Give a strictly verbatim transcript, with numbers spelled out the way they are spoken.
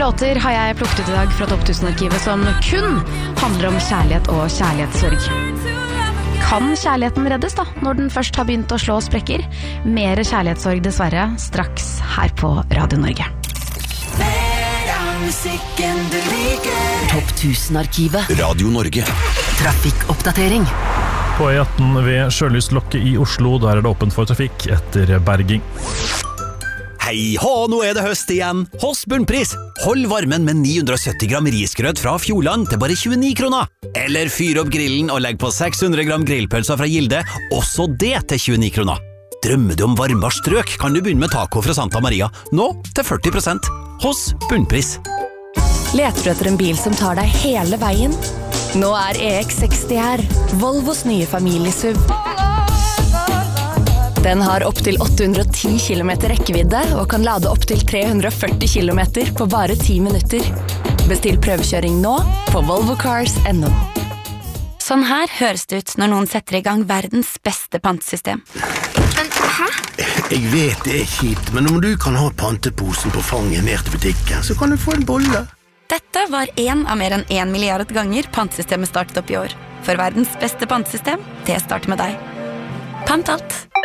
låter har jeg plukket ut i dag fra Topp tusen-arkivet som kun handler om kjærlighet og kjærlighetssorg. Kan kjærligheten reddes da, når den først har begynt å slå sprekker? Mere kjærlighetssorg dessverre, straks her på Radio Norge. Topp tusen-arkivet. Radio Norge. Trafikkoppdatering. På E atten ved Sjølystlokket i Oslo, der er det åpent for trafikk etter berging. Hei hå, nå er det høst igjen. Hos Bunnpris. Hold varmen med ni hundre og sytti gram risgrøt fra Fjordland til bare tjueni kroner. Eller fyr opp grillen og legg på seks hundre gram grillpølser fra Gilde, også det til tjueni kroner. Drømmer du om varmere strøk, kan du begynne med taco fra Santa Maria, nå til førti prosent. Hos Bunnpris. Leter du etter en bil som tar deg hele veien? Nå er E X seksti her, Volvos nye familiesuv. Den har opp til åtte hundre og ti kilometer rekkevidde og kan lade opp til tre hundre og førti kilometer på bare ti minutter. Bestill prøvekjøring nå på volvo cars punktum no. Sånn her høres det ut når noen setter i gang verdens beste pantesystem. Men hæ? Jeg vet det er kjipt, men om du kan ha panteposen på fanget ned til butikken, så kan du få en bolle. Dette var en av mer enn en milliard ganger pantesystemet startet opp i år. For verdens beste pantesystem, det starter med deg. Pant alt.